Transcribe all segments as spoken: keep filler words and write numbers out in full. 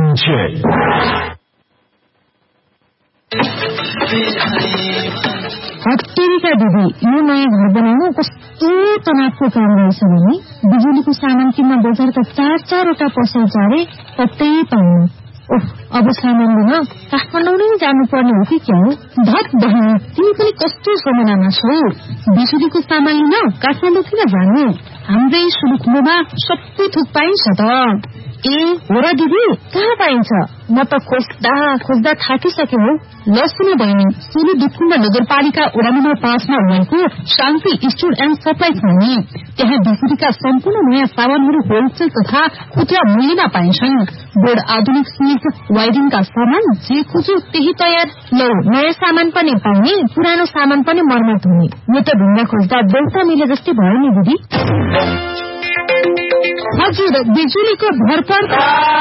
check. हत्तेरीका दिदी, यो नयाँ घर बनाउनु कस्तो तनावको काम रहेछ भने बिजुलीको सामान किन्न बजारका चार चारवटा पसल चारे कतै पाउनु। ओह, अब सामान लिन काठमाडौँ नै जानुपर्ने हो कि क्या हो? धत बहिनी, तिमी पनि कस्तो समयमा छौ? बिजुलीको सामान लिन काठमाडौँ किन जानु? हाम्रै सुलुखुलोमा सबै थोक पाइन्छ त। ए हो र दिदी, कहाँ पाइन्छ? म त खोज्दा खोज्दा थाकिसके हो। लसुन बहिनी, सोलु दुखुण्ड नगरपालिका वडा नम्बर पाँचमा रहेको शान्ति स्टोर एन्ड सप्लाई छ नि। त्यहाँ बिजुलीका सम्पूर्ण नयाँ सामानहरू होलसेल तथा खुद्रा मूल्यमा पाइन्छन्। बोर्ड, आधुनिक स्विच, वायरिङका सामान जे खोज्यो त्यही तयार। लौ, नयाँ सामान पनि पाउने, पुरानो सामान पनि मर्मत हुने। म त ढुङ्गा खोज्दा बेलुका मिले जस्तै भयो नि दिदी। हजुर, बिजुलीको भर पर्छ।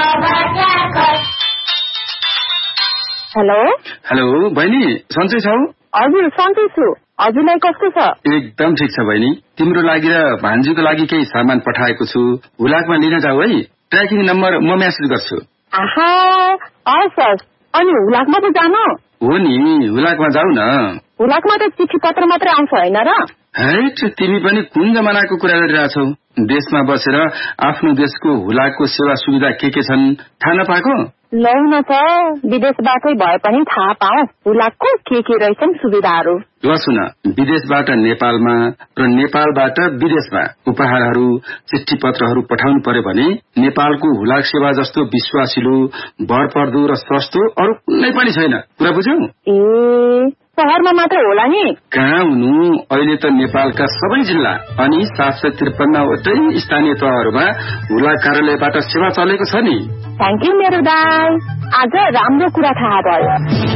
हेलो हेलो बहिनी, सन्चै छौ? हजुर सन्चै छु। हजुरलाई कस्तो छ? एकदम ठिक छ बहिनी। तिम्रो लागि र भान्जीको लागि केही सामान पठाएको छु, हुलाकमा लिन जाऊ है। ट्र्याकिङ नम्बर म मेसेज गर्छु। आहा, हस् हस्। अनि हुलाकमा त जानु? हो नि, हुलाकमा जाऊ न। हुलाकमा त चिठी पत्र मात्रै आउँछ होइन र? हैट, तिमी पनि कुन जमानाको कुरा गरिरहेछौ? देशमा बसेर आफ्नो देशको हुलाकको सेवा सुविधा के के छन् थाहा नपाएको? लौ न त, विदेशबाटै भए पनि थाहा पाऊ हुलाकको के के रहेछन् सुविधाहरू। ल सुन, विदेशबाट नेपालमा र नेपालबाट विदेशमा उपहारहरू, चिठी पत्रहरू पठाउनु पर्यो भने नेपालको हुलाक सेवा जस्तो विश्वासिलो, भरपर्दो र सस्तो अरू कुनै पनि छैन। कुरा बुझ्यौ? ए, शहरमा मात्र होला नि? कहाँ हुनु, अहिले त नेपालका सबै जिल्ला अनि सात सय त्रिपन्नवटै स्थानीय तहहरूमा हुलाक कार्यालयबाट सेवा चलेको छ नि। थ्याङ्क यू मेरो दाइ, आज राम्रो कुरा थाहा भयो।